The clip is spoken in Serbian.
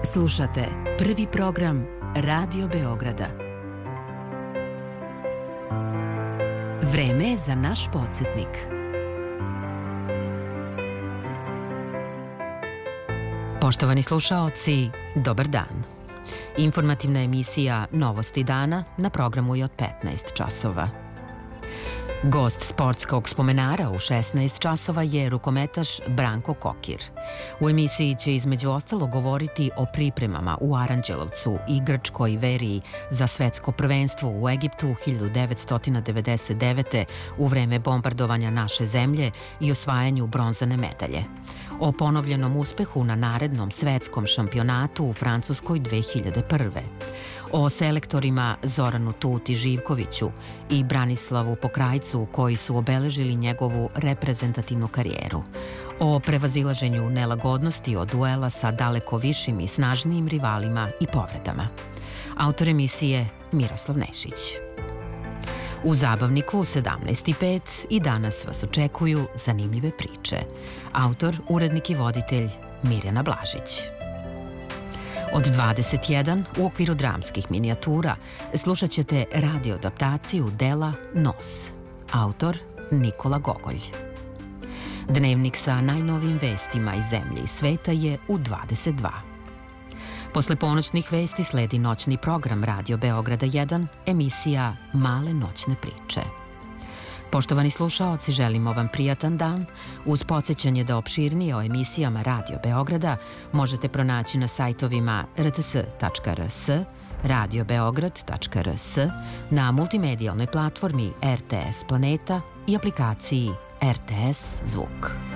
Slušate prvi program Radio Beograda. Vreme je za naš podsjetnik. Poštovani slušaoci, dobar dan. Informativna emisija Novosti dana na programu je od 15 časova. Gost sportskog spomenara u 16 časova je rukometaš Branko Kokir. U emisiji će između ostalo govoriti o pripremama u Aranđelovcu i grčkoj veriji za svetsko prvenstvo u Egiptu 1999. u vreme bombardovanja naše zemlje i osvajanju bronzane medalje. O ponovljenom uspehu na narednom svetskom šampionatu u Francuskoj 2001. O selektorima Zoranu Tuti Živkoviću i Branislavu Pokrajcu koji su obeležili njegovu reprezentativnu karijeru. O prevazilaženju nelagodnosti od duela sa daleko višim i snažnijim rivalima i povredama. Autor Miroslav Nešić. U Zabavniku 17:05 i danas vas očekuju zanimljive priče. Autor, urednik i voditelj Mirjana Blažić. Od 21 u okviru dramskih minijatura slušat ćete radio adaptaciju dela Nos. Autor Nikola Gogolj. Dnevnik sa najnovijim vestima iz zemlje i sveta je u 22. Posle ponoćnih vesti sledi noćni program Radio Beograda 1, emisija Male noćne priče. Poštovani slušaoci, želimo vam prijatan dan. Uz podsjećanje da opširnije o emisijama Radio Beograda možete pronaći na sajtovima rts.rs, radiobeograd.rs, na multimedijalnoj platformi RTS Planeta i aplikaciji RTS Zvuk.